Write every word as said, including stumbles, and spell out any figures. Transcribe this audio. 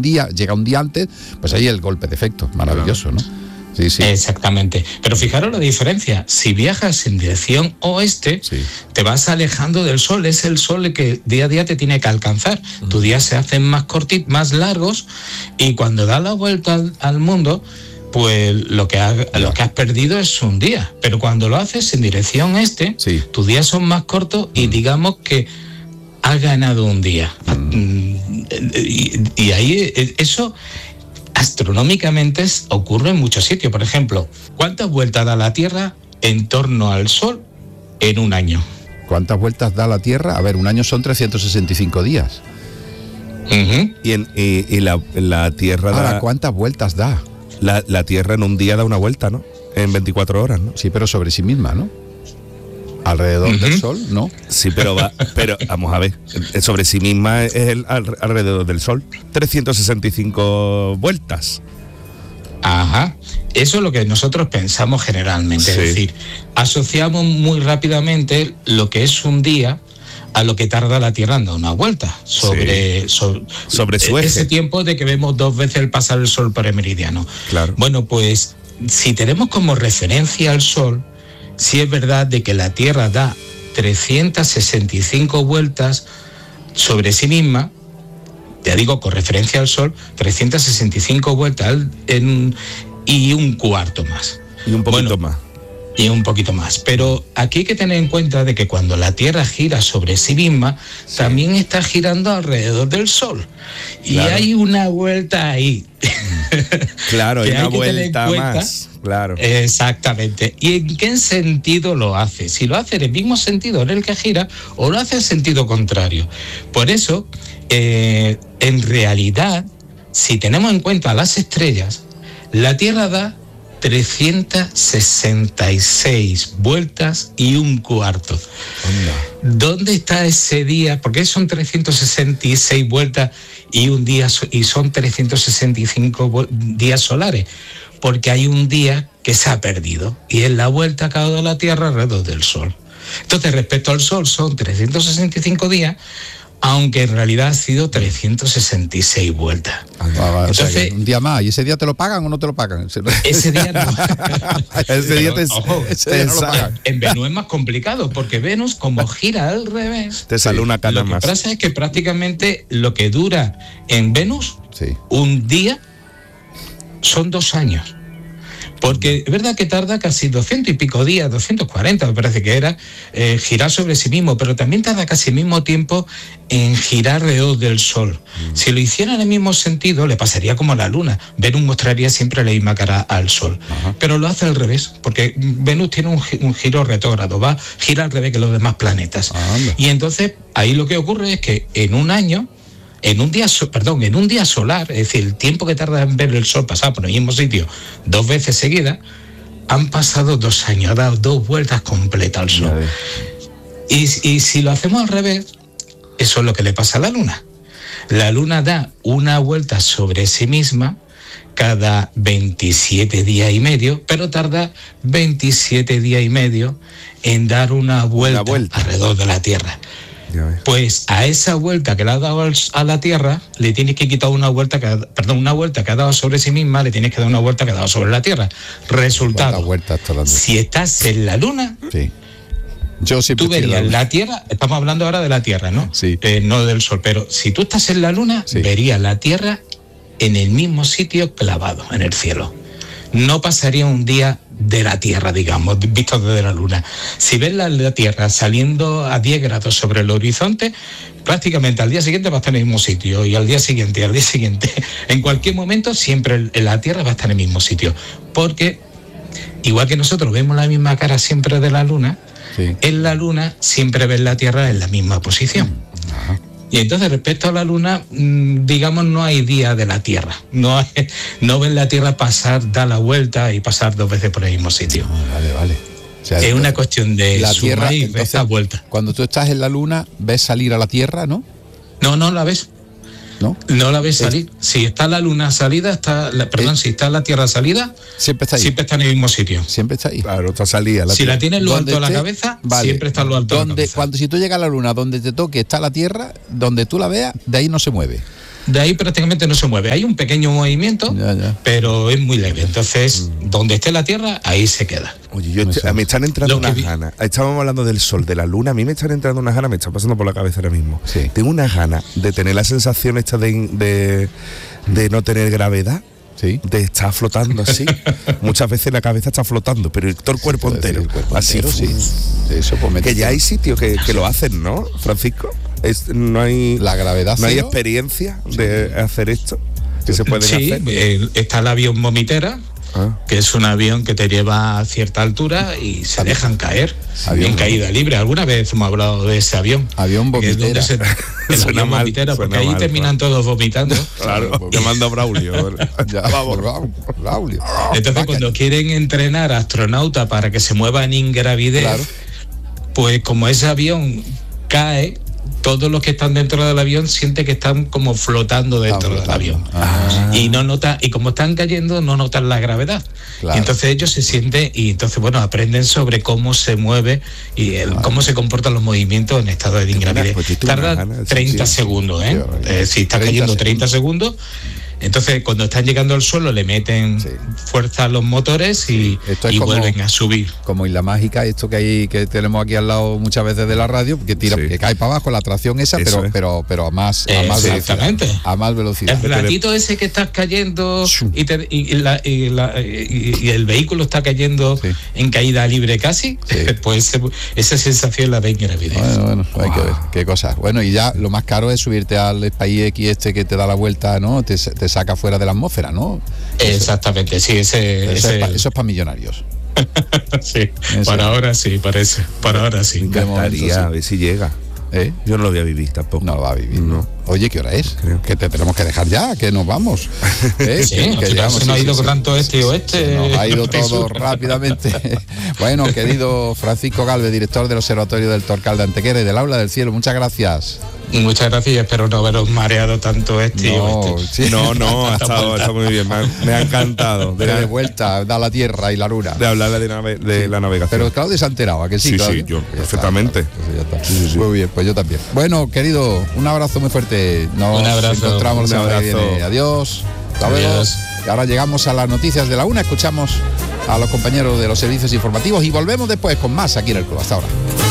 un día, llega un día antes, pues ahí el golpe de efecto, maravilloso, ¿no? Sí, sí. Exactamente. Pero fijaros la diferencia. Si viajas en dirección oeste, sí. te vas alejando del sol. Es el sol el que día a día te tiene que alcanzar. Uh-huh. Tus días se hacen más cortitos, más largos, y cuando da la vuelta al, al mundo, pues lo que, ha, lo que has perdido es un día. Pero cuando lo haces en dirección este, sí. tus días son más cortos y uh-huh. digamos que has ganado un día. Uh-huh. Y, y ahí eso... astronómicamente ocurre en muchos sitios. Por ejemplo, ¿cuántas vueltas da la Tierra en torno al Sol en un año? ¿Cuántas vueltas da la Tierra? A ver, un año son trescientos sesenta y cinco días. Uh-huh. Y, en, y, y la, la Tierra Ahora, da... ¿cuántas vueltas da? La, la Tierra en un día da una vuelta, ¿no? En veinticuatro horas, ¿no? Sí, pero sobre sí misma, ¿no? Alrededor uh-huh. del Sol, ¿no? Sí, pero va, pero vamos a ver, sobre sí misma es el alrededor del Sol, trescientas sesenta y cinco vueltas. Ajá, eso es lo que nosotros pensamos generalmente, sí. es decir, asociamos muy rápidamente lo que es un día a lo que tarda la Tierra en dar una vuelta sobre, sí. sobre, sobre su eje. Ese tiempo de que vemos dos veces el pasar el Sol por el meridiano. Claro. Bueno, pues si tenemos como referencia al Sol, sí es verdad de que la Tierra da trescientas sesenta y cinco vueltas sobre sí misma, ya digo, con referencia al Sol, trescientas sesenta y cinco vueltas en, y un cuarto más. Y un poquito bueno, más. Y un poquito más. Pero aquí hay que tener en cuenta de que cuando la Tierra gira sobre sí misma, sí. también está girando alrededor del Sol. Y claro. hay una vuelta ahí. Claro, hay una vuelta más. Claro. Exactamente. ¿Y en qué sentido lo hace? Si lo hace en el mismo sentido en el que gira o lo hace en sentido contrario. Por eso, eh, en realidad, si tenemos en cuenta las estrellas, la Tierra da trescientas sesenta y seis vueltas y un cuarto. Onda. ¿Dónde está ese día? Porque son trescientas sesenta y seis vueltas y un día y son trescientos sesenta y cinco días solares. Porque hay un día que se ha perdido y es la vuelta que ha dado la Tierra alrededor del Sol. Entonces, respecto al Sol, son trescientos sesenta y cinco días, aunque en realidad ha sido trescientas sesenta y seis vueltas. Ah, va, Entonces, o sea, un día más. ¿Y ese día te lo pagan o no te lo pagan? Ese día no. ese día, te, ojo, ese día no lo pagan. En Venus es más complicado, porque Venus, como gira al revés, te sale una cana lo que más. pasa es que prácticamente lo que dura en Venus, sí. un día, son dos años. Porque es verdad que tarda casi doscientos y pico días, doscientos cuarenta me parece que era, eh, girar sobre sí mismo, pero también tarda casi el mismo tiempo en girar alrededor del Sol. Mm. Si lo hiciera en el mismo sentido, le pasaría como a la Luna. Venus mostraría siempre la misma cara al Sol. Ajá. Pero lo hace al revés, porque Venus tiene un, un giro retrógrado, va, gira al revés que los demás planetas. Ah, y entonces, ahí lo que ocurre es que en un año, En un día, perdón, en un día solar, es decir, el tiempo que tarda en ver el Sol pasar por el mismo sitio dos veces seguidas, han pasado dos años, ha dado dos vueltas completas al Sol. Y, y si lo hacemos al revés, eso es lo que le pasa a la Luna. La Luna da una vuelta sobre sí misma cada veintisiete días y medio, pero tarda veintisiete días y medio en dar una vuelta, una vuelta. alrededor de la Tierra. Pues a esa vuelta que le ha dado a la Tierra, le tienes que quitar una vuelta que ha, perdón, una vuelta que ha dado sobre sí misma, le tienes que dar una vuelta que ha dado sobre la Tierra. Resultado, está si estás en la Luna, sí. Yo tú verías la Tierra, estamos hablando ahora de la Tierra, ¿no? Sí. Eh, no del Sol, pero si tú estás en la Luna, sí. verías la Tierra en el mismo sitio clavado en el cielo. No pasaría un día de la Tierra, digamos, visto desde la Luna. Si ves la, la Tierra saliendo a diez grados sobre el horizonte, prácticamente al día siguiente va a estar en el mismo sitio, y al día siguiente, y al día siguiente, en cualquier momento siempre la Tierra va a estar en el mismo sitio, porque igual que nosotros vemos la misma cara siempre de la Luna, sí. en la Luna siempre ves la Tierra en la misma posición. Ajá. Y entonces, respecto a la Luna, digamos, no hay día de la Tierra. No hay, no ven la Tierra pasar, dar la vuelta y pasar dos veces por el mismo sitio. Ah, vale, vale. O sea, es una cuestión de la Tierra y esta vuelta. Cuando tú estás en la Luna, ves salir a la Tierra, ¿no? No, no la ves. ¿No? No la ves salir. Si está la Luna salida, está la, perdón, ¿Eh? si está la Tierra salida, siempre está ahí. Siempre está en el mismo sitio. Siempre está ahí. Claro, está salida. La si tierra. La tienes lo alto de la cabeza, vale. siempre está lo alto donde, de la cabeza. Cuando si tú llegas a la Luna, donde te toque está la Tierra, donde tú la veas, de ahí no se mueve. de ahí prácticamente no se mueve. Hay un pequeño movimiento, Ya, ya. pero es muy leve. Entonces, Mm. donde esté la Tierra, ahí se queda. Oye, yo No est- sé. me están entrando Lo que unas vi- ganas. Estábamos hablando del sol, de la luna. A mí me están entrando unas ganas, me está pasando por la cabeza ahora mismo. Sí. Tengo unas ganas de tener la sensación esta de, de, de no tener gravedad. Sí. De estar flotando así. Muchas veces la cabeza está flotando, pero el- todo el cuerpo Puede entero. ser el cuerpo así. entero, sí. Sí, eso pues Que mete- ya hay sitios que, que lo hacen, ¿no, Francisco? Es, no hay, La gravedad no hay cero. experiencia de hacer esto que se pueden Sí, hacer. eh, está el avión vomitera, Ah. que es un avión que te lleva a cierta altura y se dejan caer Avión en caída libre. Alguna vez hemos hablado de ese avión. Avión Que es donde vomitera. se- el Suena avión mal, vomitera, porque suena ahí mal, terminan todos vomitando. Claro, llamando a Braulio. Ya, Vamos. Raúl, Raúl. Entonces, Vaca. cuando quieren entrenar astronautas para que se muevan en gravidez, Claro. pues como ese avión cae, todos los que están dentro del avión sienten que están como flotando dentro Ah, del flotando. avión. Ah. Y no notan, y como están cayendo, no notan la gravedad. Claro. Y entonces ellos se sienten, y entonces bueno, aprenden sobre cómo se mueve y el- cómo se comportan los movimientos en estado de ingravidez. pues yo tengo Tarda unas ganas, sí, treinta sí. segundos, ¿eh? Qué barbaridad. Eh, si está treinta cayendo segundos. treinta segundos. Entonces, cuando están llegando al suelo, le meten Sí. fuerza a los motores y, Esto es y como- vuelven a subir. Como Isla Mágica, esto que hay que tenemos aquí al lado muchas veces de la radio, que tira, Sí. que cae para abajo la atracción esa, Eso pero, es. pero, pero a más, a más Exactamente. velocidad. A más velocidad. El ratito ese que estás cayendo y, te- y- y la- y la- y- y el vehículo está cayendo Sí. en caída libre casi, Sí. pues ese- esa sensación la de ingravidez. Bueno, bueno, hay que ver qué cosas. Bueno, y ya lo más caro es subirte al SpaceX este que te da la vuelta, ¿no? Te, te saca fuera de la atmósfera, ¿no? Exactamente, sí, ese, Eso, ese- es para millonarios. sí. Eso. Para ahora sí, parece, para ahora sí. Me De momento, encantaría sí. a ver si llega. ¿Eh? Yo no lo voy a vivir tampoco. No lo va a vivir. No. Oye, ¿qué hora es? Creo. Que te tenemos que dejar ya, que nos vamos. ¿Eh? Sí, que, al que final llegamos, se nos ha sí, ido sí, con sí. tanto este y oeste. Nos ha ido todo Jesús. rápidamente. Bueno, querido Francisco Galvez, director del Observatorio del Torcal de Antequera y del Aula del Cielo, muchas gracias. Muchas gracias y espero no haberos mareado tanto este y No, oeste. sí. No, no, ha estado, está muy bien. Me ha, me ha encantado Pero de de, vuelta, da la tierra y la luna. de hablar de, nave- de la navegación. Pero Claudio se ha enterado, ¿a que sí? Sí, Claudio? sí, yo, Ya está, perfectamente. claro, pues ya está. Muy bien, pues yo también. Bueno, querido, un abrazo muy fuerte. Nos Un abrazo. encontramos la Un semana que abrazo. viene. Adiós. Hasta luego. Adiós. Y ahora llegamos a las noticias de la una, escuchamos a los compañeros de los servicios informativos y volvemos después con más aquí en el club. Hasta ahora.